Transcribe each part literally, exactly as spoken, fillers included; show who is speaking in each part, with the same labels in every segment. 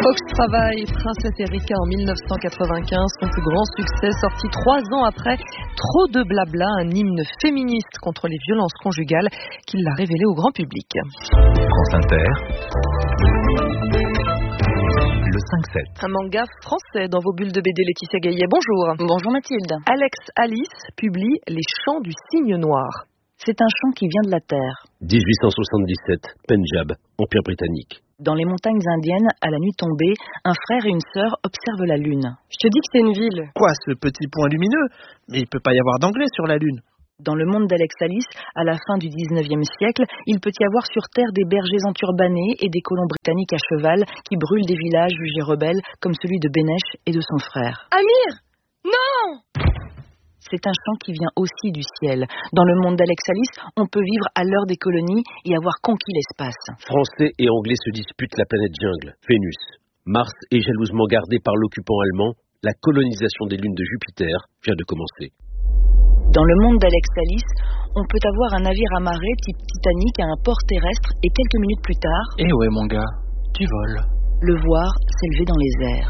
Speaker 1: Fox travaille Princesse Erika en mille neuf cent quatre-vingt-quinze, son plus grand succès, sorti trois ans après Trop de blabla, un hymne féministe contre les violences conjugales qu'il l'a révélé au grand public.
Speaker 2: France Inter, le cinq sept.
Speaker 1: Un manga français dans vos bulles de B D, Laetitia Gaillet. Bonjour.
Speaker 3: Bonjour Mathilde.
Speaker 1: Alex Alice publie Les Chants du Cygne Noir.
Speaker 3: C'est un chant qui vient de la terre.
Speaker 4: dix-huit cent soixante-dix-sept, Pendjab, Empire britannique.
Speaker 3: Dans les montagnes indiennes, à la nuit tombée, un frère et une sœur observent la lune.
Speaker 5: Je te dis que c'est une ville. Quoi, ce petit point lumineux? Mais il peut pas y avoir d'anglais sur la lune.
Speaker 3: Dans le monde d'Alex Alice, à la fin du dix-neuvième siècle, il peut y avoir sur Terre des bergers enturbanés et des colons britanniques à cheval qui brûlent des villages jugés rebelles, comme celui de Bénèche et de son frère.
Speaker 5: Amir! Non!
Speaker 3: C'est un chant qui vient aussi du ciel. Dans le monde d'Alex Alice, on peut vivre à l'heure des colonies et avoir conquis l'espace.
Speaker 4: Français et Anglais se disputent la planète jungle, Vénus. Mars est jalousement gardé par l'occupant allemand. La colonisation des lunes de Jupiter vient de commencer.
Speaker 3: Dans le monde d'Alex Alice, on peut avoir un navire amarré type Titanic à un port terrestre et quelques minutes plus tard...
Speaker 5: Eh ouais mon gars, tu voles.
Speaker 3: Le voir s'élever dans les airs.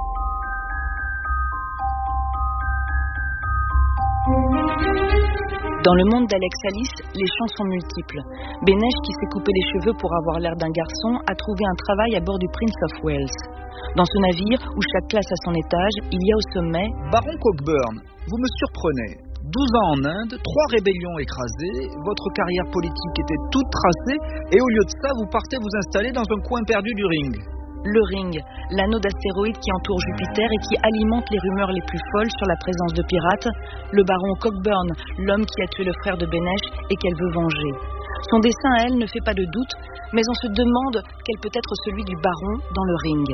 Speaker 3: Dans le monde d'Alex Alice, les chants sont multiples. Bénèche, qui s'est coupé les cheveux pour avoir l'air d'un garçon, a trouvé un travail à bord du Prince of Wales. Dans ce navire, où chaque classe a son étage, il y a au sommet...
Speaker 6: Baron Cockburn, vous me surprenez. douze ans en Inde, trois rébellions écrasées, votre carrière politique était toute tracée, et au lieu de ça, vous partez vous installer dans un coin perdu du ring.
Speaker 3: Le ring, l'anneau d'astéroïdes qui entoure Jupiter et qui alimente les rumeurs les plus folles sur la présence de pirates, le baron Cockburn, l'homme qui a tué le frère de Bénèche et qu'elle veut venger. Son dessein à elle ne fait pas de doute, mais on se demande quel peut être celui du baron dans le ring.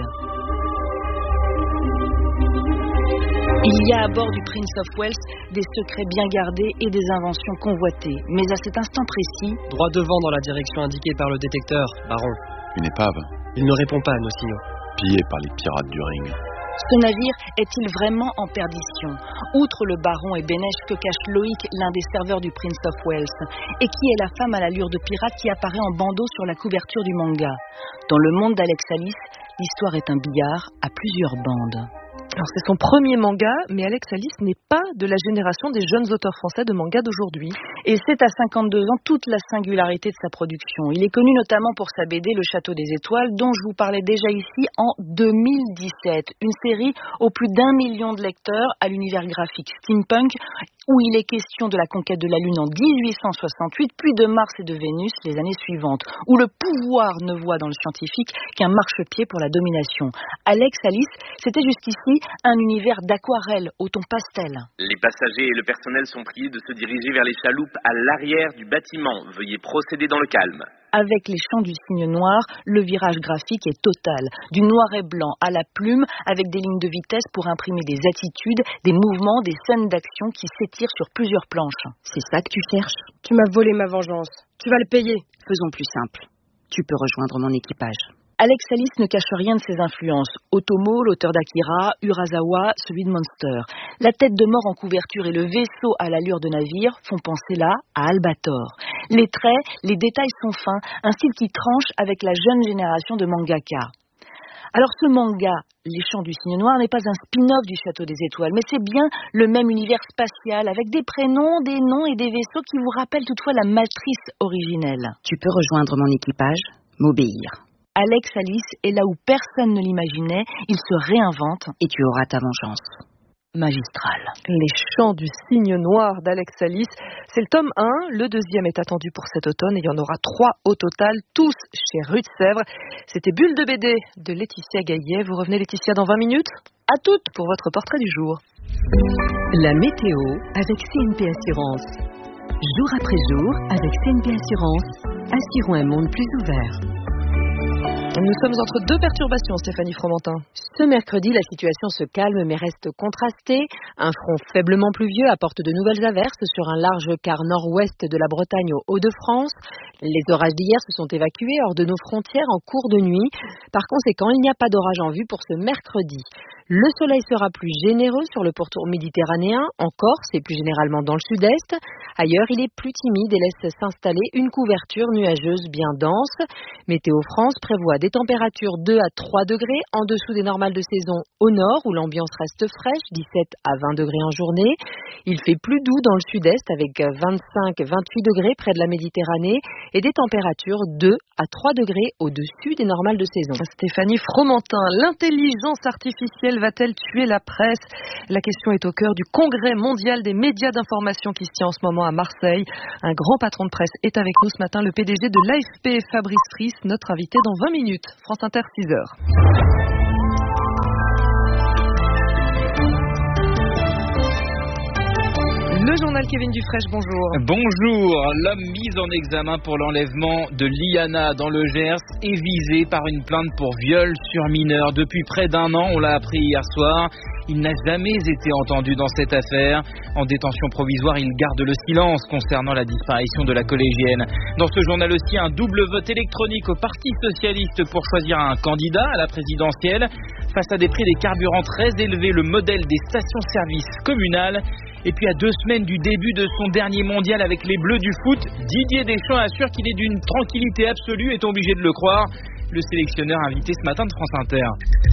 Speaker 3: Il y a à bord du Prince of Wales des secrets bien gardés et des inventions convoitées. Mais à cet instant précis...
Speaker 5: Droit devant dans la direction indiquée par le détecteur, baron.
Speaker 7: Une épave.
Speaker 5: Il ne répond pas à nos signaux.
Speaker 7: Pillé par les pirates du ring.
Speaker 3: Ce navire est-il vraiment en perdition? Outre le baron et Bénèche, que cache Loïc, l'un des serveurs du Prince of Wales? Et qui est la femme à l'allure de pirate qui apparaît en bandeau sur la couverture du manga? Dans le monde d'Alex Alice, l'histoire est un billard à plusieurs bandes.
Speaker 1: Alors c'est son premier manga, mais Alex Alice n'est pas de la génération des jeunes auteurs français de manga d'aujourd'hui.
Speaker 3: Et c'est à cinquante-deux ans toute la singularité de sa production. Il est connu notamment pour sa B D Le Château des Étoiles, dont je vous parlais déjà ici en deux mille dix-sept. Une série aux plus d'un million de lecteurs, à l'univers graphique steampunk, où il est question de la conquête de la Lune en dix-huit cent soixante-huit, puis de Mars et de Vénus les années suivantes, où le pouvoir ne voit dans le scientifique qu'un marchepied pour la domination. Alex Alice, c'était jusqu'ici un univers d'aquarelle au ton pastel.
Speaker 8: Les passagers et le personnel sont priés de se diriger vers les chaloupes à l'arrière du bâtiment. Veuillez procéder dans le calme.
Speaker 3: Avec Les Chants du Cygne Noir, le virage graphique est total. Du noir et blanc à la plume, avec des lignes de vitesse pour imprimer des attitudes, des mouvements, des scènes d'action qui s'étirent sur plusieurs planches.
Speaker 9: C'est ça que tu cherches?
Speaker 5: Tu m'as volé ma vengeance. Tu vas le payer.
Speaker 9: Faisons plus simple. Tu peux rejoindre mon équipage.
Speaker 3: Alex Alice ne cache rien de ses influences. Otomo, l'auteur d'Akira, Urasawa, celui de Monster. La tête de mort en couverture et le vaisseau à l'allure de navire font penser là à Albator. Les traits, les détails sont fins, un style qui tranche avec la jeune génération de mangaka. Alors ce manga, Les Chants du Cygne Noir, n'est pas un spin-off du Château des Étoiles, mais c'est bien le même univers spatial, avec des prénoms, des noms et des vaisseaux qui vous rappellent toutefois la matrice originelle.
Speaker 9: Tu peux rejoindre mon équipage, m'obéir.
Speaker 3: Alex Alice est là où personne ne l'imaginait, il se réinvente
Speaker 9: et tu auras ta vengeance.
Speaker 3: Magistrale.
Speaker 1: Les Chants du Cygne Noir d'Alex Alice, c'est le tome un, le deuxième est attendu pour cet automne et il y en aura trois au total, tous chez Rue de Sèvres. C'était Bulle de B D de Laetitia Gaillet. Vous revenez Laetitia dans vingt minutes? À toutes pour votre portrait du jour.
Speaker 10: La météo avec C N P Assurance. Jour après jour, avec C N P Assurance, assurons un monde plus ouvert.
Speaker 1: Nous sommes entre deux perturbations, Stéphanie Fromentin.
Speaker 11: Ce mercredi, la situation se calme mais reste contrastée. Un front faiblement pluvieux apporte de nouvelles averses sur un large quart nord-ouest de la Bretagne aux Hauts-de-France. Les orages d'hier se sont évacués hors de nos frontières en cours de nuit. Par conséquent, il n'y a pas d'orage en vue pour ce mercredi. Le soleil sera plus généreux sur le pourtour méditerranéen, en Corse et plus généralement dans le sud-est, Ailleurs, il est plus timide et laisse s'installer une couverture nuageuse bien dense. Météo France prévoit des températures deux à trois degrés en dessous des normales de saison au nord où l'ambiance reste fraîche, dix-sept à vingt degrés en journée. Il fait plus doux dans le sud-est avec vingt-cinq à vingt-huit degrés près de la Méditerranée et des températures deux à trois degrés au-dessus des normales de saison.
Speaker 1: Stéphanie Fromentin, l'intelligence artificielle va-t-elle tuer la presse? La question est au cœur du congrès mondial des médias d'information qui se tient en ce moment à Marseille. Un grand patron de presse est avec nous ce matin, le P D G de l'A F P, Fabrice Ries, notre invité dans vingt minutes. France Inter, six heures. Le journal Kevin Dufresne, bonjour.
Speaker 12: Bonjour. L'homme mis en examen pour l'enlèvement de Liana dans le Gers est visé par une plainte pour viol sur mineur. Depuis près d'un an, on l'a appris hier soir. Il n'a jamais été entendu dans cette affaire. En détention provisoire, il garde le silence concernant la disparition de la collégienne. Dans ce journal aussi, un double vote électronique au Parti socialiste pour choisir un candidat à la présidentielle. Face à des prix des carburants très élevés, le modèle des stations-service communales. Et puis à deux semaines du début de son dernier mondial avec les Bleus du foot, Didier Deschamps assure qu'il est d'une tranquillité absolue, est obligé de le croire. Le sélectionneur invité ce matin de France Inter.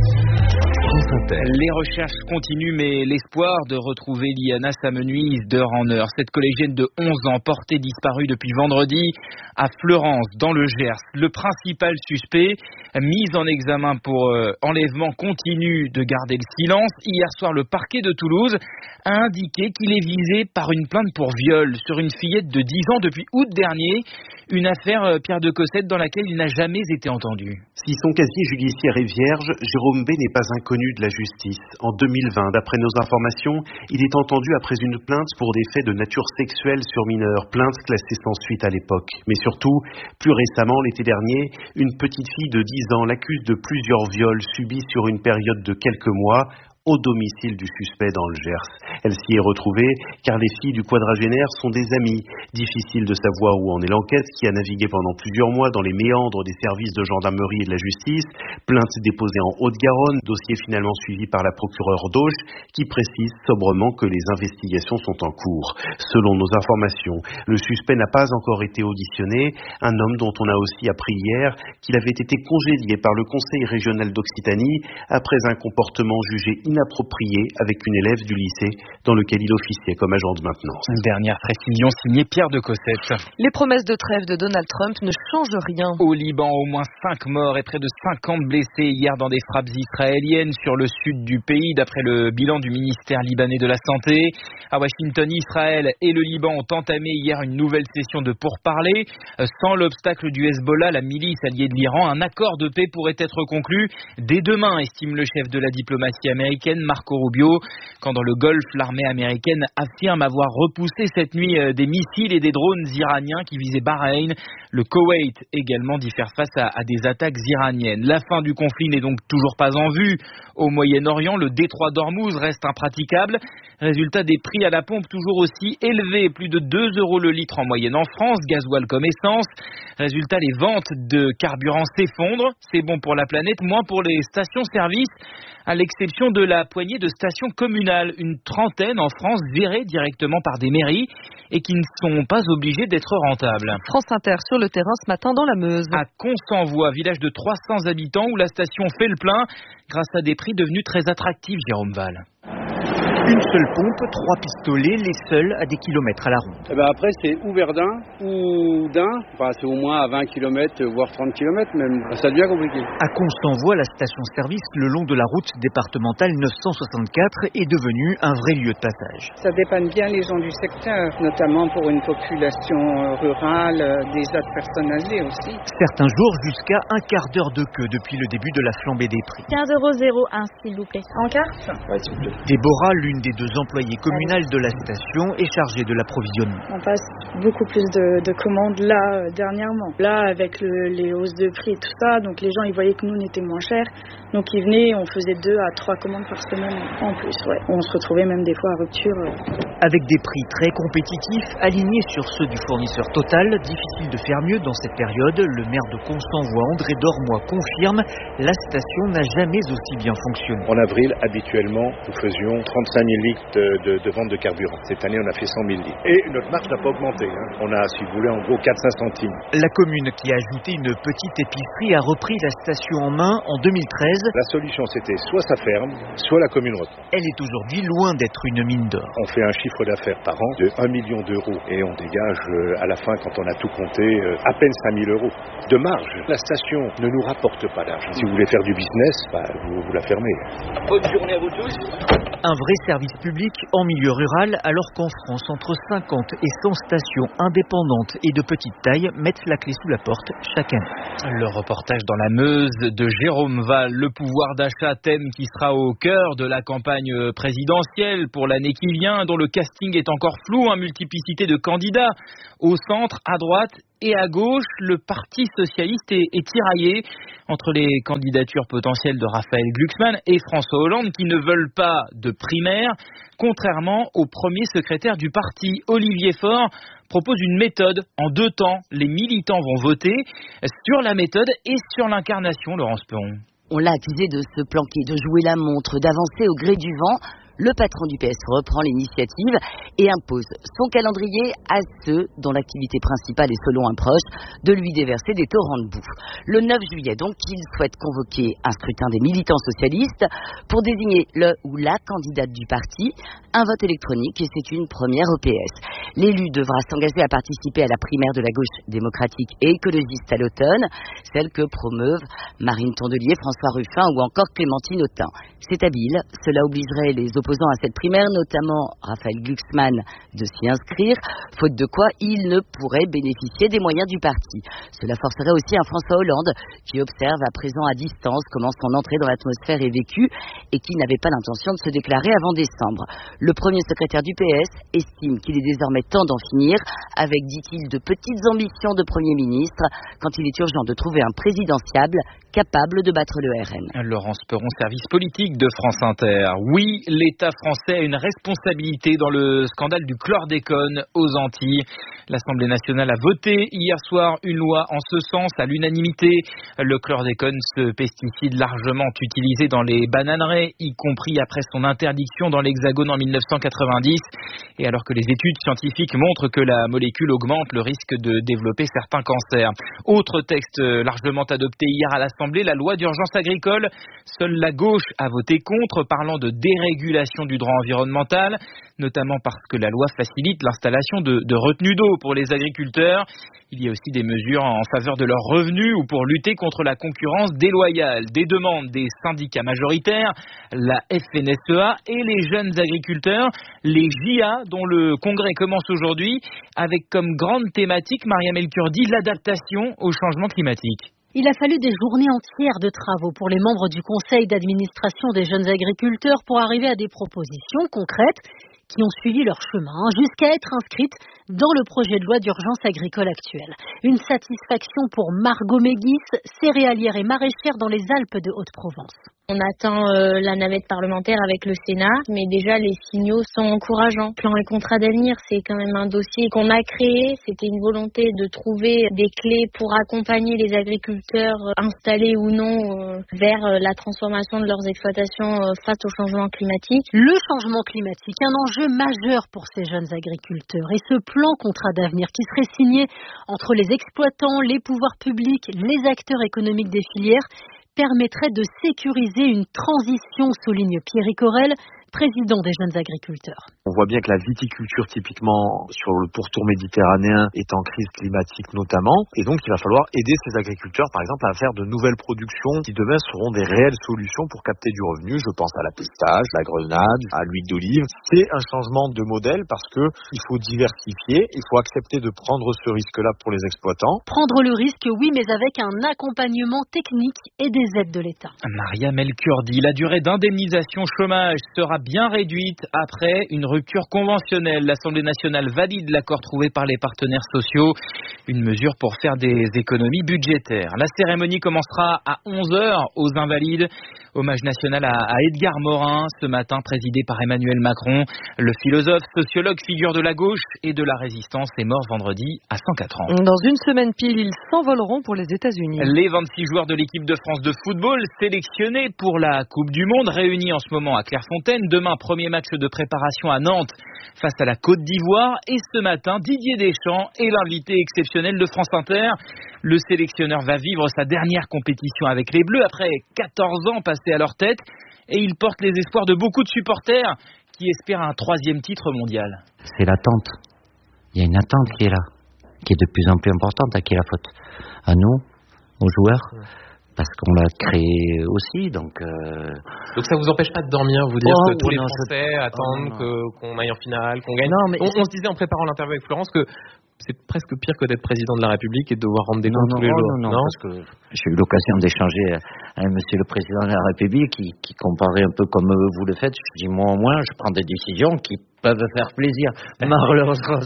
Speaker 12: France Inter. Les recherches continuent, mais l'espoir de retrouver Liana s'amenuise d'heure en heure. Cette collégienne de onze ans, portée disparue depuis vendredi à Fleurance, dans le Gers. Le principal suspect, mis en examen pour euh, enlèvement, continue de garder le silence. Hier soir, le parquet de Toulouse a indiqué qu'il est visé par une plainte pour viol sur une fillette de dix ans depuis août dernier. Une affaire, euh, Pierre de Cossette, dans laquelle il n'a jamais été entendu.
Speaker 13: Si son casier judiciaire est vierge, Jérôme B n'est pas inconnu de la justice. En deux mille vingt, d'après nos informations, il est entendu après une plainte pour des faits de nature sexuelle sur mineurs, plainte classée sans suite à l'époque. Mais surtout, plus récemment, l'été dernier, une petite fille de dix ans l'accuse de plusieurs viols subis sur une période de quelques mois au domicile du suspect dans le Gers. Elle s'y est retrouvée car les filles du quadragénaire sont des amies. Difficile de savoir où en est l'enquête qui a navigué pendant plusieurs mois dans les méandres des services de gendarmerie et de la justice. Plainte déposée en Haute-Garonne, dossier finalement suivi par la procureure d'Auch qui précise sobrement que les investigations sont en cours. Selon nos informations, le suspect n'a pas encore été auditionné, un homme dont on a aussi appris hier qu'il avait été congédié par le Conseil régional d'Occitanie après un comportement jugé inapproprié inapproprié avec une élève du lycée dans lequel il officiait comme agent de maintenance.
Speaker 12: Une dernière précision signée Pierre de Cossette.
Speaker 1: Les promesses de trêve de Donald Trump ne changent rien.
Speaker 12: Au Liban, au moins cinq morts et près de cinquante blessés hier dans des frappes israéliennes sur le sud du pays, d'après le bilan du ministère libanais de la Santé. À Washington, Israël et le Liban ont entamé hier une nouvelle session de pourparlers. Sans l'obstacle du Hezbollah, la milice alliée de l'Iran, un accord de paix pourrait être conclu dès demain, estime le chef de la diplomatie américaine, Marco Rubio, quand dans le Golfe, l'armée américaine affirme avoir repoussé cette nuit des missiles et des drones iraniens qui visaient Bahreïn. Le Koweït également dit faire face à, à des attaques iraniennes. La fin du conflit n'est donc toujours pas en vue. Au Moyen-Orient, le détroit d'Ormuz reste impraticable. Résultat, des prix à la pompe toujours aussi élevés, plus de deux euros le litre en moyenne en France, gasoil comme essence. Résultat, les ventes de carburant s'effondrent. C'est bon pour la planète, moins pour les stations-service, à l'exception de la poignée de stations communales, une trentaine en France gérées directement par des mairies et qui ne sont pas obligées d'être rentables.
Speaker 1: France Inter sur le terrain ce matin dans la Meuse.
Speaker 12: À Consenvoie, village de trois cents habitants où la station fait le plein grâce à des prix devenus très attractifs, Jérôme Val.
Speaker 14: Une seule pompe, trois pistolets, les seuls à des kilomètres à la ronde.
Speaker 15: Et ben après c'est ou Verdun ou Dain, enfin, c'est au moins à vingt kilomètres, voire trente kilomètres même, ça devient compliqué.
Speaker 14: À Consenvoie, la station-service le long de la route départementale neuf cent soixante-quatre est devenue un vrai lieu de passage.
Speaker 16: Ça dépanne bien les gens du secteur, notamment pour une population rurale, des autres personnes âgées aussi.
Speaker 14: Certains jours jusqu'à un quart d'heure de queue depuis le début de la flambée des prix.
Speaker 17: quinze euros zéro un s'il vous plaît. En carte ?
Speaker 15: Ouais, s'il vous plaît.
Speaker 14: Déborah, l'une des deux employées communales de la station, est chargée de l'approvisionnement.
Speaker 17: On passe beaucoup plus de, de commandes là, euh, dernièrement. Là, avec le, les hausses de prix et tout ça, donc les gens, ils voyaient que nous, on était moins chers. Donc ils venaient, on faisait deux à trois commandes par semaine en plus. Ouais. On se retrouvait même des fois à rupture. Euh.
Speaker 14: Avec des prix très compétitifs, alignés sur ceux du fournisseur Total, difficile de faire mieux dans cette période. Le maire de Consenvoie, André Dormois, confirme, la station n'a jamais aussi bien fonctionné.
Speaker 18: En avril, habituellement, nous faisions trente-cinq mille litres de, de, de vente de carburant. Cette année, on a fait cent mille litres. Et notre marge n'a pas augmenté. Hein. On a, si vous voulez, en gros quatre à cinq centimes.
Speaker 14: La commune qui a ajouté une petite épicerie a repris la station en main en deux mille treize.
Speaker 18: La solution, c'était soit ça ferme, soit la commune reprend.
Speaker 14: Elle est aujourd'hui loin d'être une mine d'or.
Speaker 18: On fait un chiffre d'affaires par an de un million d'euros et on dégage euh, à la fin, quand on a tout compté, euh, à peine cinq mille euros de marge. La station ne nous rapporte pas d'argent. Si vous voulez faire du business, bah, vous, vous la fermez.
Speaker 19: Bonne journée à vous tous.
Speaker 14: Un vrai service public en milieu rural, alors qu'en France, entre cinquante et cent stations indépendantes et de petite taille mettent la clé sous la porte chaque année.
Speaker 12: Le reportage dans la Meuse de Jérôme Val, le pouvoir d'achat, thème qui sera au cœur de la campagne présidentielle pour l'année qui vient, dont le casting est encore flou, hein, multiplicité de candidats au centre, à droite et à gauche. Le Parti socialiste est, est tiraillé entre les candidatures potentielles de Raphaël Glucksmann et François Hollande qui ne veulent pas de primaire, contrairement au premier secrétaire du parti, Olivier Faure, propose une méthode en deux temps. Les militants vont voter sur la méthode et sur l'incarnation, Laurence Perron.
Speaker 20: On l'a accusé de se planquer, de jouer la montre, d'avancer au gré du vent. Le patron du P S reprend l'initiative et impose son calendrier à ceux dont l'activité principale est, selon un proche, de lui déverser des torrents de boue. Le neuf juillet, donc, il souhaite convoquer un scrutin des militants socialistes pour désigner le ou la candidate du parti, un vote électronique, et c'est une première au P S. L'élu devra s'engager à participer à la primaire de la gauche démocratique et écologiste à l'automne, celle que promeuvent Marine Tondelier, François Ruffin ou encore Clémentine Autain. C'est habile, cela obligerait les opposants à cette primaire, notamment Raphaël Glucksmann, de s'y inscrire, faute de quoi il ne pourrait bénéficier des moyens du parti. Cela forcerait aussi un François Hollande qui observe à présent à distance comment son entrée dans l'atmosphère est vécue et qui n'avait pas l'intention de se déclarer avant décembre. Le premier secrétaire du P S estime qu'il est désormais temps d'en finir avec, dit-il, de petites ambitions de Premier ministre quand il est urgent de trouver un présidentiable capable de battre le R N.
Speaker 12: Laurence Perron, service politique de France Inter. Oui, l'État français a une responsabilité dans le scandale du chlordécone aux Antilles. L'Assemblée nationale a voté hier soir une loi en ce sens à l'unanimité. Le chlordécone, ce pesticide largement utilisé dans les bananeraies, y compris après son interdiction dans l'Hexagone en mille neuf cent quatre-vingt-dix. Et alors que les études scientifiques montrent que la molécule augmente le risque de développer certains cancers. Autre texte largement adopté hier à l'Assemblée, la loi d'urgence agricole. Seule la gauche a voté contre, parlant de dérégulation du droit environnemental, notamment parce que la loi facilite l'installation de, de retenues d'eau pour les agriculteurs. Il y a aussi des mesures en faveur de leurs revenus ou pour lutter contre la concurrence déloyale. Des demandes des syndicats majoritaires, la F N S E A et les jeunes agriculteurs, les J A dont le congrès commence aujourd'hui avec comme grande thématique, Mariam El Kurdi, l'adaptation au changement climatique.
Speaker 11: Il a fallu des journées entières de travaux pour les membres du conseil d'administration des jeunes agriculteurs pour arriver à des propositions concrètes qui ont suivi leur chemin jusqu'à être inscrites dans le projet de loi d'urgence agricole actuel. Une satisfaction pour Margot Méguis, céréalière et maraîchère dans les Alpes de Haute-Provence.
Speaker 21: On attend euh, la navette parlementaire avec le Sénat, mais déjà les signaux sont encourageants. Plan et contrat d'avenir, c'est quand même un dossier qu'on a créé. C'était une volonté de trouver des clés pour accompagner les agriculteurs installés ou non euh, vers euh, la transformation de leurs exploitations euh, face au changement climatique.
Speaker 11: Le changement climatique, un enjeu majeur pour ces jeunes agriculteurs. Et ce plan contrat d'avenir qui serait signé entre les exploitants, les pouvoirs publics, les acteurs économiques des filières, permettrait de sécuriser une transition, souligne Pierre Corel, président des jeunes agriculteurs.
Speaker 22: On voit bien que la viticulture, typiquement sur le pourtour méditerranéen, est en crise climatique notamment, et donc il va falloir aider ces agriculteurs, par exemple, à faire de nouvelles productions qui demain seront des réelles solutions pour capter du revenu. Je pense à la pistache, la grenade, à l'huile d'olive. C'est un changement de modèle parce que il faut diversifier, il faut accepter de prendre ce risque-là pour les exploitants.
Speaker 11: Prendre le risque, oui, mais avec un accompagnement technique et des aides de l'État.
Speaker 12: Mariam El Kurdi, la durée d'indemnisation chômage sera bien réduite après une rupture conventionnelle. L'Assemblée nationale valide l'accord trouvé par les partenaires sociaux, une mesure pour faire des économies budgétaires. La cérémonie commencera à onze heures aux Invalides. Hommage national à, à Edgar Morin, ce matin présidé par Emmanuel Macron. Le philosophe, sociologue, figure de la gauche et de la résistance est mort vendredi à cent quatre ans.
Speaker 1: Dans une semaine pile, ils s'envoleront pour les États-Unis.
Speaker 12: Les vingt-six joueurs de l'équipe de France de football sélectionnés pour la Coupe du Monde, réunis en ce moment à Clairefontaine, Demain, premier match de préparation à Nantes face à la Côte d'Ivoire. Et ce matin, Didier Deschamps est l'invité exceptionnel de France Inter. Le sélectionneur va vivre sa dernière compétition avec les Bleus après quatorze ans passés à leur tête. Et il porte les espoirs de beaucoup de supporters qui espèrent un troisième titre mondial.
Speaker 2: C'est l'attente. Il y a une attente qui est là, qui est de plus en plus importante. À qui est la faute ? À nous, aux joueurs, parce qu'on l'a créé aussi. Donc, euh...
Speaker 19: donc ça vous empêche pas de dormir, vous dire
Speaker 2: oh,
Speaker 19: que tous
Speaker 2: oh,
Speaker 19: les
Speaker 2: non,
Speaker 19: Français
Speaker 2: je...
Speaker 19: attendent
Speaker 2: oh,
Speaker 19: que, qu'on aille en finale, qu'on gagne.
Speaker 2: Non, mais...
Speaker 19: on, on se disait en préparant l'interview avec Florence que c'est presque pire que d'être président de la République et de devoir rendre des comptes tous les
Speaker 2: non,
Speaker 19: jours.
Speaker 2: Non, non, non, parce que j'ai eu l'occasion d'échanger avec Monsieur le Président de la République qui, qui comparait un peu comme vous le faites. Je dis, moi au moins, je prends des décisions qui peuvent faire plaisir. Malheureusement,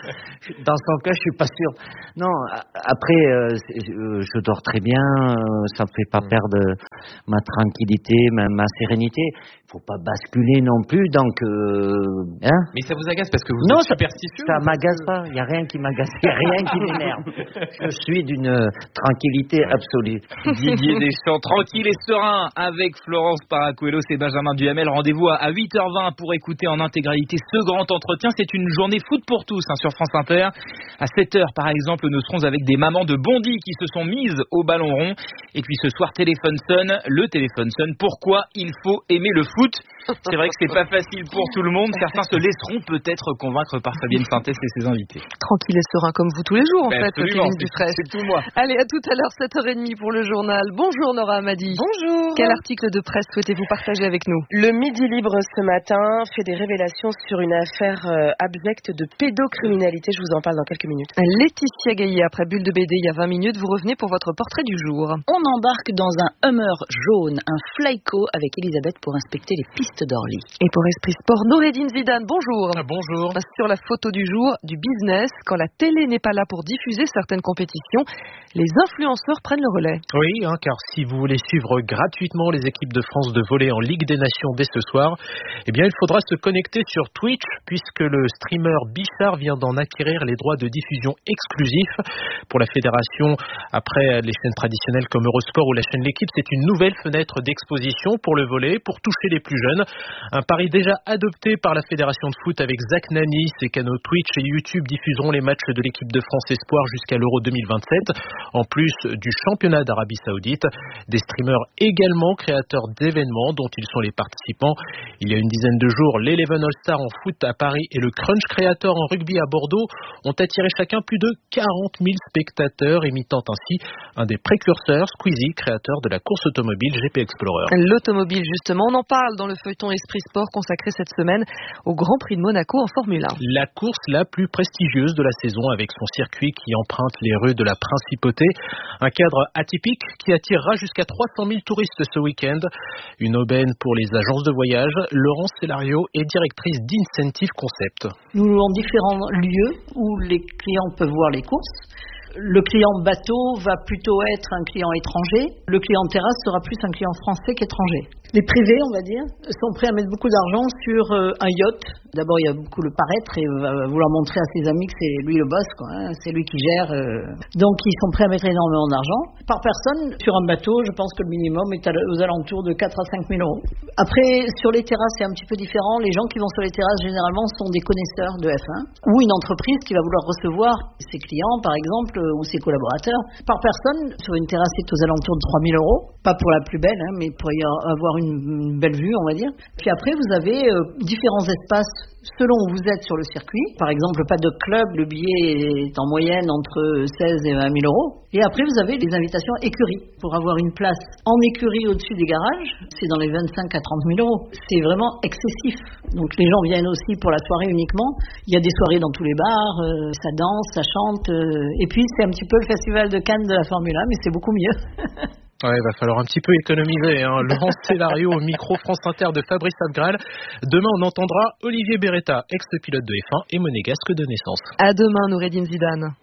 Speaker 2: dans son cas, je suis pas sûr. Non, après, euh, je dors très bien, euh, ça me fait pas perdre ma tranquillité, ma, ma sérénité. Il faut pas basculer non plus, donc... Euh, hein
Speaker 19: Mais ça vous agace parce que vous
Speaker 2: non,
Speaker 19: êtes superstitieux?
Speaker 2: Ça, ça m'agace pas, il n'y a rien qui m'agace, il n'y a rien qui m'énerve. Je suis d'une euh, tranquillité absolue.
Speaker 12: Didier Deschamps, tranquille et serein avec Florence Paracuelos et Benjamin Duhamel. Rendez-vous à huit heures vingt pour écouter en intégralité ce grand entretien. C'est une journée foot pour tous hein, sur France Inter. À sept heures, par exemple, nous serons avec des mamans de Bondy qui se sont mises au ballon rond. Et puis ce soir, téléphone sonne, le téléphone sonne. Pourquoi il faut aimer le foot? C'est vrai que c'est pas facile pour tout le monde. Certains se laisseront peut-être convaincre par Fabienne Sintès et ses invités.
Speaker 1: Tranquille et serein comme vous tous les jours, en
Speaker 12: ben
Speaker 1: fait, Kevin Dufresne.
Speaker 12: C'est tout moi.
Speaker 1: Allez, à tout à l'heure, sept heures trente pour le journal. Bonjour Nora Amadi.
Speaker 23: Bonjour.
Speaker 1: Quel article de presse souhaitez-vous partager avec nous?
Speaker 23: Le Midi Libre ce matin fait des révélations sur une affaire euh, abjecte de pédocriminalité. Je vous en parle dans quelques minutes.
Speaker 1: Laetitia Gaillet, après Bulle de B D il y a vingt minutes, vous revenez pour votre portrait du jour.
Speaker 3: On embarque dans un Hummer jaune, un Flyco avec Elisabeth pour inspecter les pistes d'Orly.
Speaker 1: Et pour Esprit Sport, Noureddine Zidane, bonjour.
Speaker 24: Ah, bonjour.
Speaker 1: Sur la photo du jour, du business, quand la télé n'est pas là pour diffuser certaines compétitions, les influenceurs prennent le relais.
Speaker 24: Oui, hein, car si vous voulez suivre gratuitement les équipes de France de volley en Ligue des Nations dès ce soir, eh bien il faudra se connecter sur Twitch puisque le streamer Bichard vient d'en acquérir les droits de diffusion exclusifs pour la fédération. Après les chaînes traditionnelles comme Eurosport ou la chaîne L'équipe, c'est une nouvelle fenêtre d'exposition pour le volley, pour toucher les plus jeunes. Un pari déjà adopté par la fédération de foot avec Zach Nani. Ses canaux Twitch et YouTube diffuseront les matchs de l'équipe de France Espoir jusqu'à l'Euro deux mille vingt-sept, en plus du championnat d'Arabie Saoudite. Des streamers également créateurs d'événements dont ils sont les participants. Il y a une dizaine de jours, l'Eleven All-Star en foot à Paris et le Crunch Creator en rugby à Bordeaux ont attiré chacun plus de quarante mille spectateurs, imitant ainsi un des précurseurs, Squeezie, créateur de la course automobile G P Explorer.
Speaker 1: L'automobile, justement, on en parle dans le feuilleton Esprit Sport consacré cette semaine au Grand Prix de Monaco en Formule un.
Speaker 24: La course la plus prestigieuse de la saison avec son circuit qui emprunte les rues de la Principauté. Un cadre atypique qui attirera jusqu'à trois cent mille touristes ce week-end. Une aubaine pour les agences de voyage. Laurence Celario est directrice d'Incentive Concept.
Speaker 25: Nous avons différents lieux où les clients peuvent voir les courses. Le client bateau va plutôt être un client étranger. Le client terrasse sera plus un client français qu'étranger. Les privés, on va dire, sont prêts à mettre beaucoup d'argent sur euh, un yacht. D'abord, il y a beaucoup le paraître et va vouloir montrer à ses amis que c'est lui le boss, quoi, hein, c'est lui qui gère. Euh. Donc, ils sont prêts à mettre énormément d'argent. Par personne, sur un bateau, je pense que le minimum est aux alentours de quatre à cinq mille euros. Après, sur les terrasses, c'est un petit peu différent. Les gens qui vont sur les terrasses, généralement, sont des connaisseurs de F un ou une entreprise qui va vouloir recevoir ses clients, par exemple, ou ses collaborateurs. Par personne, sur une terrasse, c'est aux alentours de trois mille euros. Pas pour la plus belle, hein, mais pour y avoir une une belle vue, on va dire. Puis après, vous avez euh, différents espaces selon où vous êtes sur le circuit. Par exemple, le paddock club, le billet est en moyenne entre seize et vingt mille euros. Et après, vous avez les invitations écuries. Pour avoir une place en écurie au-dessus des garages, c'est dans les vingt-cinq à trente mille euros. C'est vraiment excessif. Donc les gens viennent aussi pour la soirée uniquement. Il y a des soirées dans tous les bars, euh, ça danse, ça chante. Euh, et puis, c'est un petit peu le festival de Cannes de la Formule un, mais c'est beaucoup mieux.
Speaker 24: Ouais, il va falloir un petit peu économiser. Hein. Laurence Celario au micro France Inter de Fabrice Abgral. Demain, on entendra Olivier Beretta, ex-pilote de F un et monégasque de naissance.
Speaker 1: À demain, Noureddine Zidane.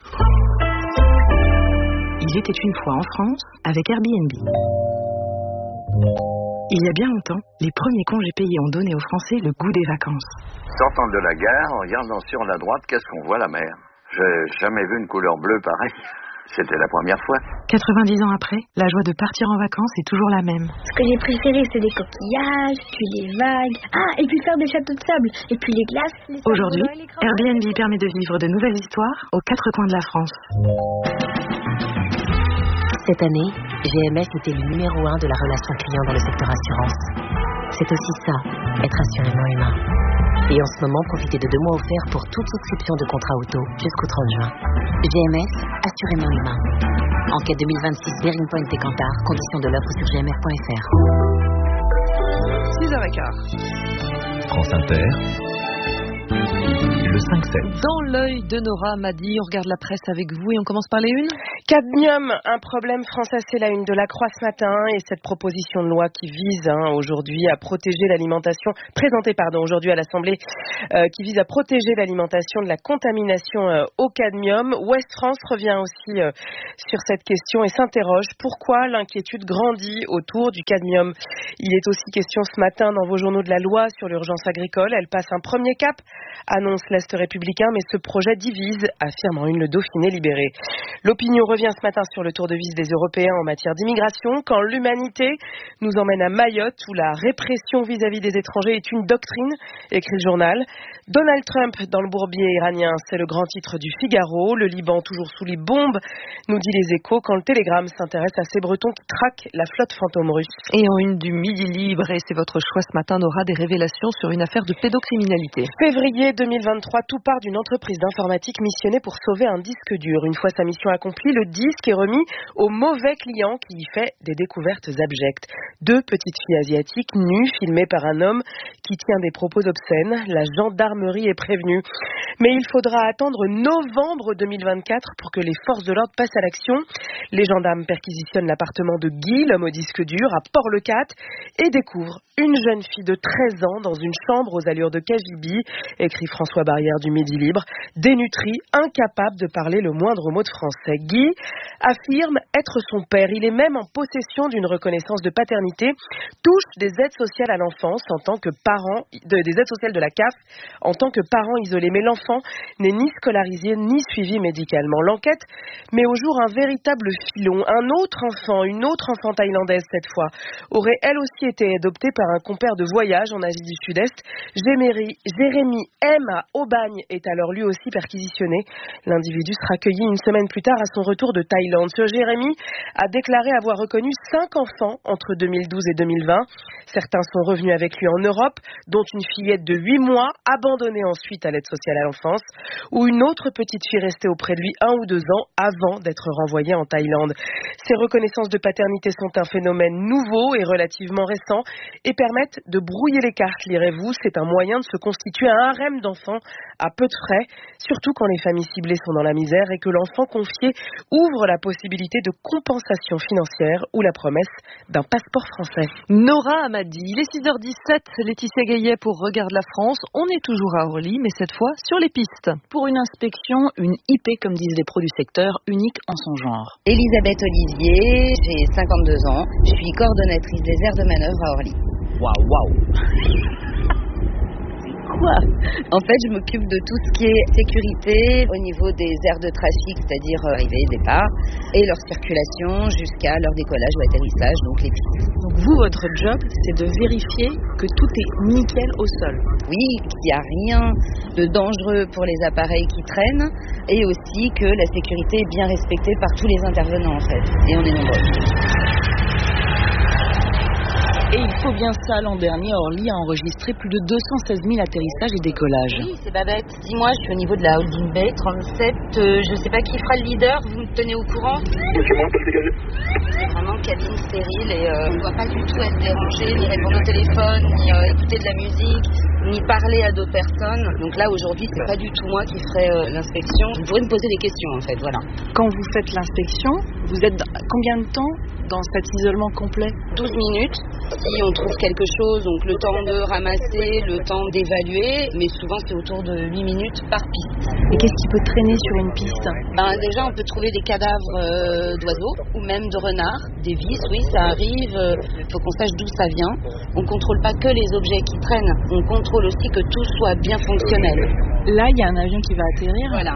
Speaker 26: Il était une fois en France avec Airbnb. Il y a bien longtemps, les premiers congés payés ont donné aux Français le goût des vacances.
Speaker 27: Sortant de la gare, en regardant sur la droite, qu'est-ce qu'on voit, la mer? J'ai jamais vu une couleur bleue pareille.
Speaker 4: C'était la première fois.
Speaker 26: quatre-vingt-dix ans après, la joie de partir en vacances est toujours la même.
Speaker 21: Ce que j'ai préféré, c'est les coquillages, puis les vagues. Ah, et puis faire des châteaux de sable, et puis les glaces. Les
Speaker 26: Aujourd'hui, Airbnb permet de vivre de nouvelles histoires aux quatre coins de la France.
Speaker 5: Cette année, G M S était le numéro un de la relation client dans le secteur assurance. C'est aussi ça, être assurément humain. Et en ce moment, profitez de deux mois offerts pour toute souscription de contrat auto jusqu'au trente juin. G M S, assurément humain. Enquête deux mille vingt-six, Bearing Point et Kantar. Conditions de l'offre sur g m f point f r.
Speaker 1: six heures quinze.
Speaker 6: France Inter. Le cinq sept.
Speaker 1: Dans l'œil de Nora Madi, on regarde la presse avec vous et on commence par les unes.
Speaker 23: Cadmium, un problème français, c'est la une de la Croix ce matin et cette proposition de loi qui vise hein, aujourd'hui à protéger l'alimentation, présentée pardon aujourd'hui à l'Assemblée, euh, qui vise à protéger l'alimentation de la contamination euh, au cadmium. Ouest France revient aussi euh, sur cette question et s'interroge pourquoi l'inquiétude grandit autour du cadmium. Il est aussi question ce matin dans vos journaux de la loi sur l'urgence agricole. Elle passe un premier cap, annonce l'Est républicain, mais ce projet divise, affirme en une le Dauphiné libéré. L'opinion revient ce matin sur le tour de vis des Européens en matière d'immigration, quand l'humanité nous emmène à Mayotte, où la répression vis-à-vis des étrangers est une doctrine, écrit le journal. Donald Trump dans le bourbier iranien, c'est le grand titre du Figaro. Le Liban toujours sous les bombes, nous dit les Échos, quand le Télégramme s'intéresse à ces Bretons qui traquent la flotte fantôme russe.
Speaker 1: Et en une du Midi Libre, et c'est votre choix ce matin, Nora, des révélations sur une affaire de pédocriminalité.
Speaker 23: Février deux mille vingt-trois, tout part d'une entreprise d'informatique missionnée pour sauver un disque dur. Une fois sa mission accomplie, le disque est remis au mauvais client qui y fait des découvertes abjectes. Deux petites filles asiatiques nues, filmées par un homme qui tient des propos obscènes. La gendarmerie est prévenue. Mais il faudra attendre novembre deux mille vingt-quatre pour que les forces de l'ordre passent à l'action. Les gendarmes perquisitionnent l'appartement de Guy, l'homme au disque dur, à Port-le-Cat, et découvrent une jeune fille de treize ans dans une chambre aux allures de K G B, écrit François Barrière du Midi Libre, dénutrie, incapable de parler le moindre mot de français. Guy affirme être son père. Il est même en possession d'une reconnaissance de paternité, touche des aides sociales à l'enfance en tant que parent, de, des aides sociales de la C A F en tant que parent isolé. Mais l'enfant n'est ni scolarisé ni suivi médicalement. L'enquête met au jour un véritable filon. Un autre enfant, une autre enfant thaïlandaise cette fois, aurait elle aussi été adoptée par un compère de voyage en Asie du Sud-Est. Jérémy, Jérémy M à Aubagne est alors lui aussi perquisitionné. L'individu sera accueilli une semaine plus tard à son retour de Thaïlande. Ce Jérémy a déclaré avoir reconnu cinq enfants entre deux mille douze et deux mille vingt. Certains sont revenus avec lui en Europe, dont une fillette de huit mois, abandonnée ensuite à l'aide sociale à l'enfance, ou une autre petite fille restée auprès de lui un ou deux ans avant d'être renvoyée en Thaïlande. Ces reconnaissances de paternité sont un phénomène nouveau et relativement récent et permettent de brouiller les cartes, lirez-vous. C'est un moyen de se constituer un harem d'enfants à peu de frais, surtout quand les familles ciblées sont dans la misère et que l'enfant confié ouvre la possibilité de compensation financière ou la promesse d'un passeport français.
Speaker 1: Nora Amadi, il est six heures dix-sept, Laetitia Gaillet pour Regarde la France. On est toujours à Orly, mais cette fois sur les pistes.
Speaker 3: Pour une inspection, une I P, comme disent les pros du secteur, unique en son genre.
Speaker 7: Elisabeth Olivier, j'ai cinquante-deux ans, je suis coordonnatrice des aires de manœuvre à Orly.
Speaker 3: Waouh, waouh. Quoi ?
Speaker 7: En fait, je m'occupe de tout ce qui est sécurité au niveau des aires de trafic, c'est-à-dire arrivée, départ, et leur circulation jusqu'à leur décollage ou atterrissage, donc les pistes.
Speaker 3: Donc vous, votre job, c'est de vérifier que tout est nickel au sol.
Speaker 7: Oui, qu'il n'y a rien de dangereux pour les appareils qui traînent, et aussi que la sécurité est bien respectée par tous les intervenants, en fait. Et on est nombreux.
Speaker 3: Et il faut bien ça, l'an dernier, Orly a enregistré plus de deux cent seize mille atterrissages et décollages.
Speaker 7: Oui, c'est Babette. Dis-moi, je suis au niveau de la holding bay trente-sept. Euh, je ne sais pas qui fera le leader, vous me tenez au courant ?
Speaker 8: C'est moi, pas dégager.
Speaker 7: C'est vraiment cabine stérile et euh, on ne doit pas du tout être dérangé, ni répondre au téléphone, ni euh, écouter de la musique, ni parler à d'autres personnes. Donc là, aujourd'hui, c'est pas du tout moi qui ferai euh, l'inspection. Vous pourrez me poser des questions, en fait, voilà.
Speaker 3: Quand vous faites l'inspection, vous êtes combien de temps dans cet isolement complet ?
Speaker 7: douze minutes. Si on trouve quelque chose, donc le temps de ramasser, le temps d'évaluer, mais souvent c'est autour de huit minutes par piste.
Speaker 3: Et qu'est-ce qui peut traîner sur une piste ?
Speaker 7: Ben, déjà, on peut trouver des cadavres euh, d'oiseaux ou même de renards, des vis, oui, ça arrive. Il euh, faut qu'on sache d'où ça vient. On ne contrôle pas que les objets qui traînent, on contrôle aussi que tout soit bien fonctionnel.
Speaker 3: Là, il y a un avion qui va atterrir.
Speaker 7: Voilà.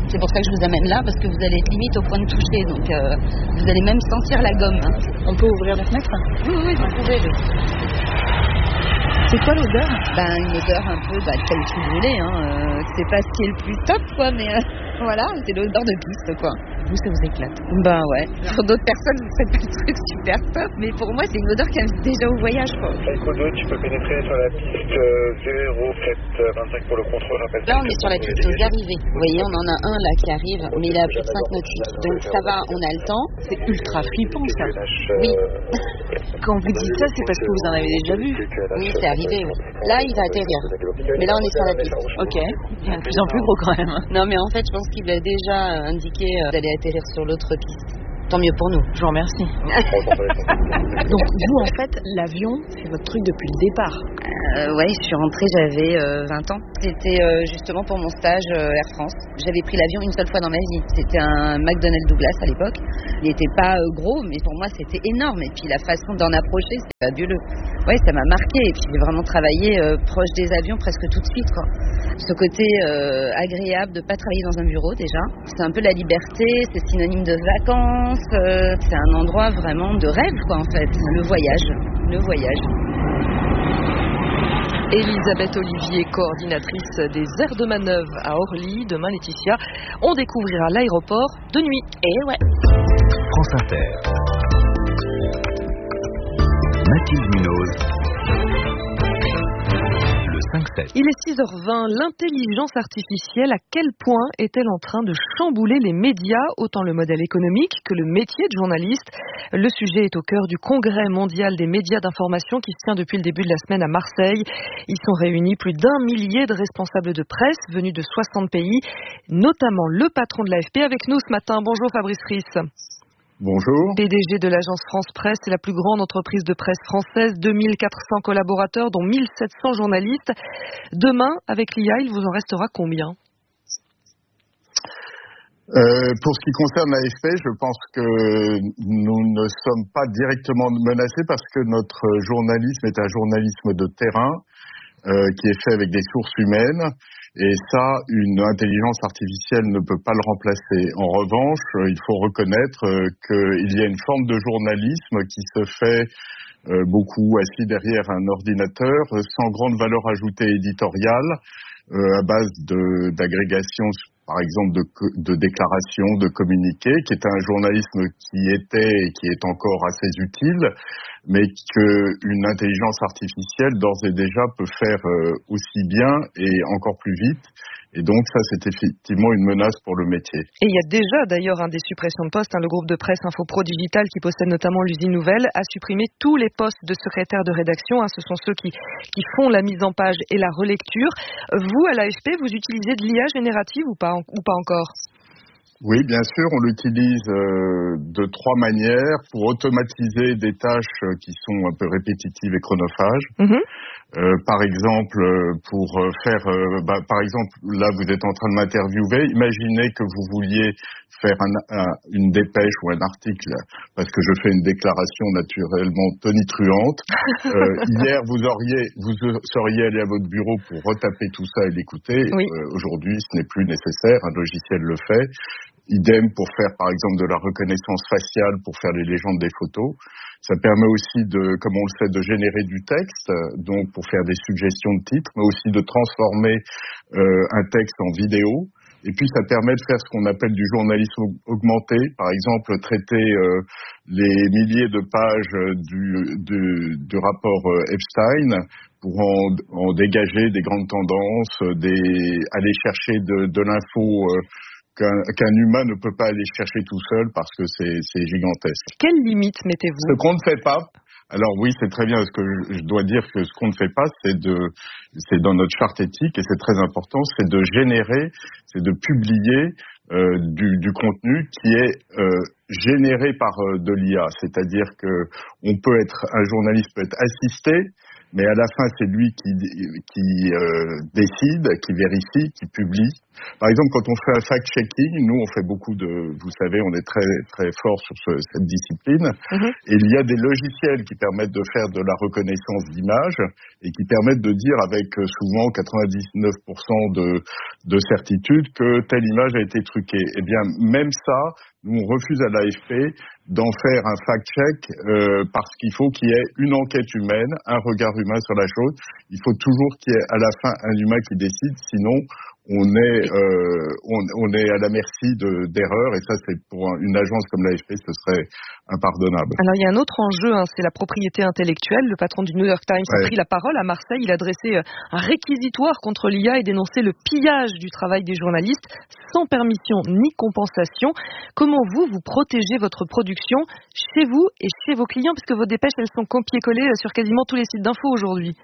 Speaker 7: C'est pour ça que je vous amène là, parce que vous allez être limite au point de toucher, donc euh, vous allez même sentir la gomme. Hein.
Speaker 25: On peut ouvrir la fenêtre?
Speaker 7: Oui, oui, vous pouvez. Oui.
Speaker 25: C'est quoi l'odeur?
Speaker 7: Ben, une odeur un peu bah, de caoutchouc brûlé. Hein. Euh, c'est pas ce qui est le plus top, quoi, mais euh, voilà, c'est l'odeur de piste, quoi.
Speaker 25: Vous, ça vous éclate?
Speaker 7: Ben ouais. Pour d'autres personnes, c'est pas le truc super top, mais pour moi, c'est une odeur qui invite déjà au voyage, quoi.
Speaker 4: Psycho deux, tu peux pénétrer sur la piste zéro sept vingt-cinq pour le contrôle. Rappel.
Speaker 7: Là, on est sur la piste aux arrivées. Vous voyez, on en a un là qui arrive, mais il a plus de cinq nautiques. Donc ça va, on a le temps.
Speaker 25: C'est ultra flippant, ça.
Speaker 7: Oui.
Speaker 25: Quand vous dites ça, c'est parce que vous en avez déjà vu?
Speaker 7: Oui, c'est arrivé, oui. Là, il va atterrir. Mais là, on est sur la piste.
Speaker 25: Ok. Il est de plus en plus gros quand même.
Speaker 7: Non, mais en fait, je pense qu'il a déjà indiqué d'aller atterrir sur l'autre piste. Tant mieux pour nous.
Speaker 25: Je vous remercie. Donc vous, en fait, l'avion, c'est votre truc depuis le départ.
Speaker 7: Euh, ouais, je suis rentrée, j'avais euh, vingt ans. C'était euh, justement pour mon stage euh, Air France. J'avais pris l'avion une seule fois dans ma vie. C'était un McDonnell Douglas à l'époque. Il n'était pas euh, gros, mais pour moi, c'était énorme. Et puis la façon d'en approcher, c'était fabuleux. Ouais, ça m'a marqué. Et puis j'ai vraiment travaillé euh, proche des avions presque tout de suite, quoi. Ce côté euh, agréable de pas travailler dans un bureau déjà. C'est un peu la liberté, c'est synonyme de vacances. Euh, c'est un endroit vraiment de rêve, quoi, en fait. Le voyage, le voyage.
Speaker 1: Elisabeth Olivier, coordinatrice des aires de manœuvre à Orly. Demain, Laetitia, on découvrira l'aéroport de nuit.
Speaker 7: Et ouais.
Speaker 6: France Inter. Mathilde Munoz.
Speaker 1: Il est six heures vingt, l'intelligence artificielle, à quel point est-elle en train de chambouler les médias, autant le modèle économique que le métier de journaliste? Le sujet est au cœur du Congrès mondial des médias d'information qui se tient depuis le début de la semaine à Marseille. Ils sont réunis plus d'un millier de responsables de presse venus de soixante pays, notamment le patron de l'A F P avec nous ce matin. Bonjour Fabrice Ries.
Speaker 8: Bonjour.
Speaker 1: P D G de l'agence France Presse, c'est la plus grande entreprise de presse française, deux mille quatre cents collaborateurs, dont mille sept cents journalistes. Demain, avec l'I A, il vous en restera combien ?
Speaker 8: Euh, pour ce qui concerne l'A F P, je pense que nous ne sommes pas directement menacés parce que notre journalisme est un journalisme de terrain euh, qui est fait avec des sources humaines. Et ça, une intelligence artificielle ne peut pas le remplacer. En revanche, il faut reconnaître qu'il y a une forme de journalisme qui se fait beaucoup assis derrière un ordinateur, sans grande valeur ajoutée éditoriale, à base de, d'agrégation, par exemple, de, de déclarations, de communiqués, qui est un journalisme qui était et qui est encore assez utile, mais qu'une intelligence artificielle, d'ores et déjà, peut faire aussi bien et encore plus vite. Et donc ça, c'est effectivement une menace pour le métier.
Speaker 1: Et il y a déjà d'ailleurs un des suppressions de postes, hein, le groupe de presse Infopro Digital, qui possède notamment l'usine Nouvelle, a supprimé tous les postes de secrétaire de rédaction. Hein, ce sont ceux qui, qui font la mise en page et la relecture. Vous, à l'A F P, vous utilisez de l'I A générative ou pas, ou pas encore ?
Speaker 8: Oui, bien sûr, on l'utilise euh, de trois manières pour automatiser des tâches qui sont un peu répétitives et chronophages. Mmh. Euh, par exemple, pour faire, euh, bah, par exemple, là vous êtes en train de m'interviewer. Imaginez que vous vouliez faire un, un, une dépêche ou un article, parce que je fais une déclaration naturellement tonitruante. Euh, hier, vous auriez, vous seriez allé à votre bureau pour retaper tout ça et l'écouter. Oui. Euh, aujourd'hui, ce n'est plus nécessaire. Un logiciel le fait. Idem pour faire, par exemple, de la reconnaissance faciale pour faire les légendes des photos. Ça permet aussi de, comme on le sait, de générer du texte, donc pour faire des suggestions de titres, mais aussi de transformer euh, un texte en vidéo. Et puis, ça permet de faire ce qu'on appelle du journalisme augmenté. Par exemple, traiter euh, les milliers de pages du, du, du rapport Epstein pour en, en dégager des grandes tendances, des, aller chercher de, de l'info euh, Qu'un, qu'un humain ne peut pas aller chercher tout seul parce que c'est, c'est gigantesque.
Speaker 1: Quelles limites mettez-vous ?
Speaker 8: Ce qu'on ne fait pas, alors oui, c'est très bien, ce que je, je dois dire que ce qu'on ne fait pas, c'est de, c'est dans notre charte éthique, et c'est très important, c'est de générer, c'est de publier euh, du, du contenu qui est euh, générés par euh, de l'I A, c'est-à-dire que on peut être, un journaliste peut être assisté, mais à la fin, c'est lui qui, qui euh, décide, qui vérifie, qui publie. Par exemple, quand on fait un fact-checking, nous, on fait beaucoup de... Vous savez, on est très très fort sur ce, cette discipline. Mm-hmm. Et il y a des logiciels qui permettent de faire de la reconnaissance d'images et qui permettent de dire avec souvent quatre-vingt-dix-neuf pour cent de, de certitude que telle image a été truquée. Eh bien, même ça, nous, on refuse à l'A F P d'en faire un fact-check euh, parce qu'il faut qu'il y ait une enquête humaine, un regard humain sur la chose. Il faut toujours qu'il y ait à la fin un humain qui décide, sinon on est euh, on, on est à la merci de, d'erreurs, et ça, c'est pour une agence comme l'A F P, ce serait impardonnable.
Speaker 1: Alors il y a un autre enjeu, hein, c'est la propriété intellectuelle. Le patron du New York Times ouais. a pris la parole à Marseille. Il a dressé un réquisitoire contre l'I A et dénoncé le pillage du travail des journalistes sans permission ni compensation. Comment vous, vous protégez votre production chez vous et chez vos clients, puisque vos dépêches, elles sont copiées-collées sur quasiment tous les sites d'infos aujourd'hui?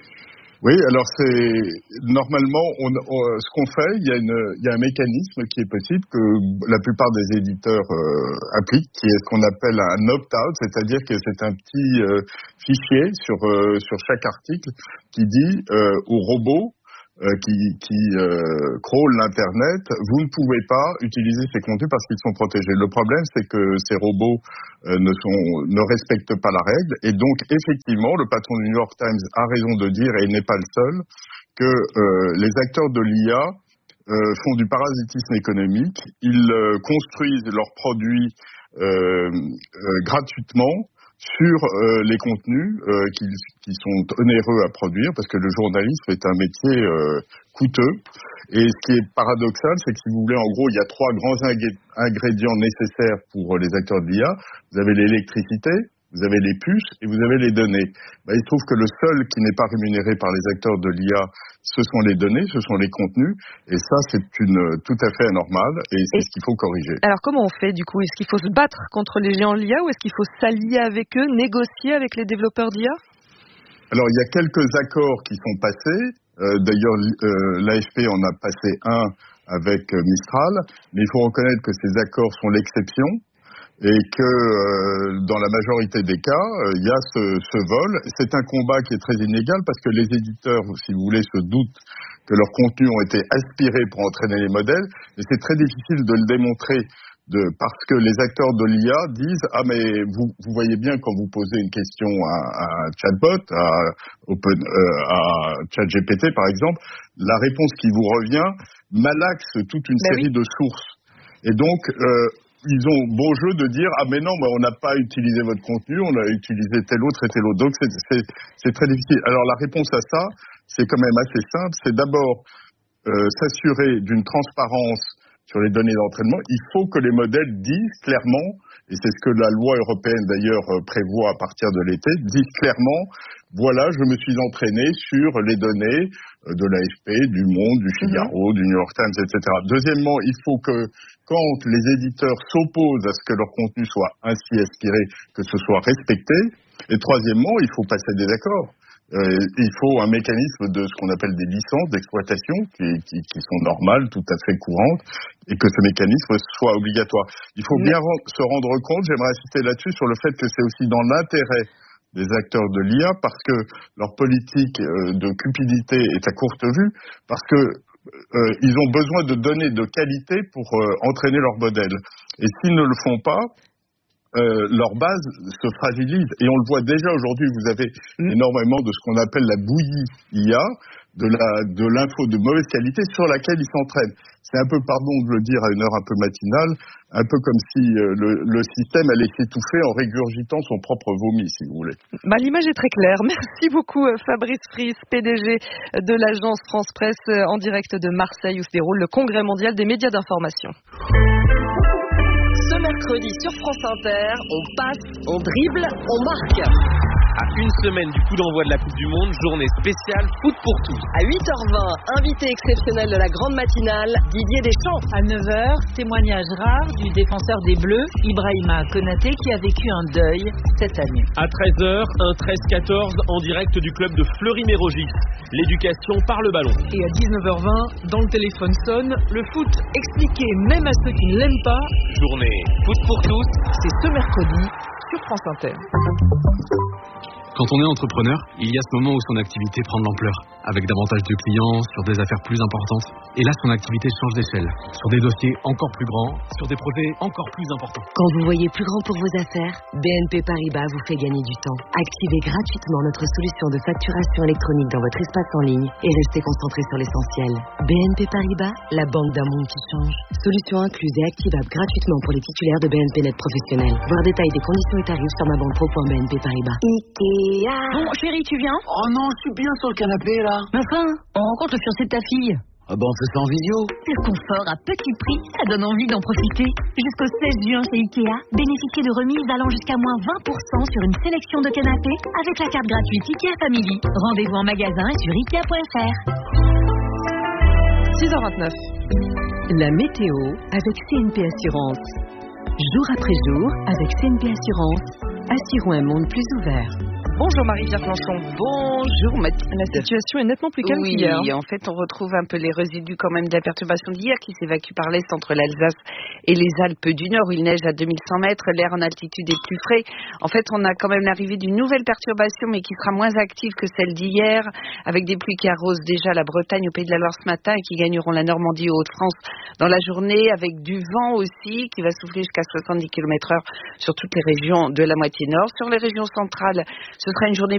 Speaker 8: Oui, alors c'est normalement on, on, ce qu'on fait, il y a une il y a un mécanisme qui est possible que la plupart des éditeurs euh, appliquent, qui est ce qu'on appelle un opt-out, c'est-à-dire que c'est un petit euh, fichier sur euh, sur chaque article qui dit euh, aux robots euh, qui qui euh, crawlent l'internet, vous ne pouvez pas utiliser ces contenus parce qu'ils sont protégés. Le problème, c'est que ces robots euh, ne sont ne respectent pas la règle, et donc effectivement, le patron du New York Times a raison de dire, et il n'est pas le seul, que euh, les acteurs de l'I A euh, font du parasitisme économique. Ils euh, construisent leurs produits euh, euh, gratuitement sur euh, les contenus euh, qui, qui sont onéreux à produire, parce que le journalisme est un métier euh, coûteux. Et ce qui est paradoxal, c'est que si vous voulez, en gros, il y a trois grands ingrédients nécessaires pour les acteurs de l'I A. Vous avez l'électricité, vous avez les puces et vous avez les données. Ben, il se trouve que le seul qui n'est pas rémunéré par les acteurs de l'I A, ce sont les données, ce sont les contenus. Et ça, c'est une, tout à fait anormal, et c'est et ce qu'il faut corriger.
Speaker 1: Alors, comment on fait, du coup? Est-ce qu'il faut se battre contre les géants de l'I A, ou est-ce qu'il faut s'allier avec eux, négocier avec les développeurs d'I A?
Speaker 8: Alors, il y a quelques accords qui sont passés. Euh, d'ailleurs, euh, l'A F P en a passé un avec euh, Mistral. Mais il faut reconnaître que ces accords sont l'exception. Et que euh, dans la majorité des cas, il euh, y a ce, ce vol. C'est un combat qui est très inégal parce que les éditeurs, si vous voulez, se doutent que leurs contenus ont été aspirés pour entraîner les modèles. Et c'est très difficile de le démontrer de, parce que les acteurs de l'I A disent « Ah, mais vous, vous voyez bien quand vous posez une question à, à un chatbot, à, Open, euh, à ChatGPT par exemple, la réponse qui vous revient malaxe toute une ben série oui. de sources. » Et donc... Euh, ils ont beau jeu de dire « Ah mais non, bah, on n'a pas utilisé votre contenu, on a utilisé tel autre et tel autre. » Donc c'est, c'est, c'est très difficile. Alors la réponse à ça, c'est quand même assez simple. C'est d'abord euh, s'assurer d'une transparence sur les données d'entraînement. Il faut que les modèles disent clairement, et c'est ce que la loi européenne d'ailleurs prévoit à partir de l'été, disent clairement « Voilà, je me suis entraîné sur les données de l'A F P, du Monde, du Figaro, mmh. du New York Times, et cetera » Deuxièmement, il faut que quand les éditeurs s'opposent à ce que leur contenu soit ainsi aspiré, que ce soit respecté. Et troisièmement, il faut passer des accords. Euh, il faut un mécanisme de ce qu'on appelle des licences d'exploitation qui, qui, qui sont normales, tout à fait courantes, et que ce mécanisme soit obligatoire. Il faut bien re- se rendre compte, j'aimerais insister là-dessus, sur le fait que c'est aussi dans l'intérêt des acteurs de l'I A, parce que leur politique euh, de cupidité est à courte vue, parce que Euh, ils ont besoin de données de qualité pour euh, entraîner leur modèle. Et s'ils ne le font pas, euh, leur base se fragilise. Et on le voit déjà aujourd'hui, vous avez mmh. énormément de ce qu'on appelle la bouillie I A, de, la, de l'info de mauvaise qualité sur laquelle ils s'entraînent. C'est un peu, pardon de le dire à une heure un peu matinale, un peu comme si euh, le, le système allait s'étouffer en régurgitant son propre vomi, si vous voulez.
Speaker 1: Bah, l'image est très claire. Merci beaucoup Fabrice Friis, P D G de l'agence France Presse, en direct de Marseille où se déroule le Congrès mondial des médias d'information.
Speaker 9: Ce mercredi sur France Inter, on passe, on dribble, on marque.
Speaker 19: À une semaine du coup d'envoi de la Coupe du Monde, journée spéciale foot pour tous.
Speaker 23: À huit heures vingt, invité exceptionnel de la grande matinale, Didier Deschamps.
Speaker 3: À neuf heures, témoignage rare du défenseur des Bleus, Ibrahima Konaté, qui a vécu un deuil cette année.
Speaker 19: À treize heures, un treize quatorze en direct du club de Fleury-Mérogis. L'éducation par le ballon.
Speaker 1: Et à dix-neuf heures vingt, dans le téléphone sonne, le foot expliqué même à ceux qui ne l'aiment pas.
Speaker 19: Journée foot pour tous.
Speaker 1: C'est ce mercredi sur France Inter.
Speaker 9: Quand on est entrepreneur, il y a ce moment où son activité prend de l'ampleur, avec davantage de clients, sur des affaires plus importantes. Et là, son activité change d'échelle, sur des dossiers encore plus grands, sur des projets encore plus importants.
Speaker 5: Quand vous voyez plus grand pour vos affaires, B N P Paribas vous fait gagner du temps. Activez gratuitement notre solution de facturation électronique dans votre espace en ligne et restez concentré sur l'essentiel. B N P Paribas, la banque d'un monde qui change. Solution incluse et activable gratuitement pour les titulaires de B N P Net professionnels. Voir détail des conditions et tarifs sur ma banque pro point B N P Paribas.
Speaker 3: Bon, chérie, tu viens?
Speaker 2: Oh non, je suis bien sur le canapé là.
Speaker 3: Mais enfin, on rencontre le fiancé de ta fille.
Speaker 2: Ah ben on fait ça en vidéo.
Speaker 3: Le confort à petit prix, ça donne envie d'en profiter. Jusqu'au seize juin chez Ikea, bénéficiez de remises allant jusqu'à moins vingt pour cent sur une sélection de canapés avec la carte gratuite Ikea Family. Rendez-vous en magasin et sur ikea point f r.
Speaker 1: six heures vingt-neuf.
Speaker 5: La météo avec C N P Assurance. Jour après jour, avec C N P Assurance, assurons un monde plus ouvert.
Speaker 23: Bonjour Marie-Pierre Planchon. Bonjour Mathilde.
Speaker 1: La situation est nettement plus calme
Speaker 23: oui,
Speaker 1: qu'hier.
Speaker 23: Oui, en fait, on retrouve un peu les résidus quand même de la perturbation d'hier qui s'évacue par l'est entre l'Alsace et les Alpes du Nord où il neige à deux mille cent mètres. L'air en altitude est plus frais. En fait, on a quand même l'arrivée d'une nouvelle perturbation mais qui sera moins active que celle d'hier avec des pluies qui arrosent déjà la Bretagne au Pays de la Loire ce matin et qui gagneront la Normandie aux Hauts-de-France dans la journée avec du vent aussi qui va souffler jusqu'à soixante-dix kilomètres heure sur toutes les régions de la moitié nord. Sur les régions centrales, ce sera une journée